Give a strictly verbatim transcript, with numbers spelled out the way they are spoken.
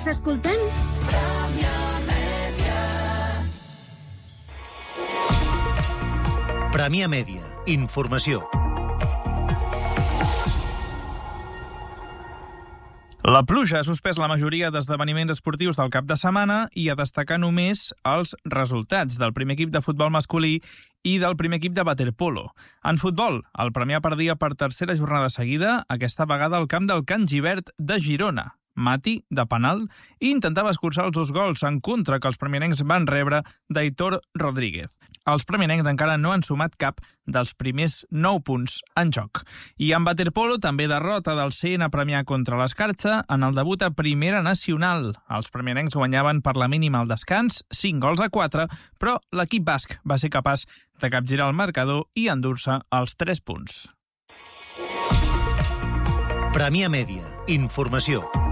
Estàs escoltant? Premià Mèdia. Informació. La pluja ha suspès la majoria d'esdeveniments esportius del cap de setmana i a destacar només els resultats del primer equip de futbol masculí i del primer equip de waterpolo. En futbol, el Premià perdia per tercera jornada seguida, aquesta vegada al camp del Can Givert de Girona. Mati, de penal, i intentava escurçar els dos gols en contra que els premianencs van rebre d'Aitor Rodríguez. Els premianencs encara no han sumat cap dels primers nou punts en joc. I en waterpolo també derrota del C N Premià contra l'Escarxa en el debut a Primera Nacional. Els premianencs guanyaven per la mínima al descans, cinc gols a quatre, però l'equip basc va ser capaç de capgirar el marcador i endur-se els tres punts. Premià Mèdia. Informació.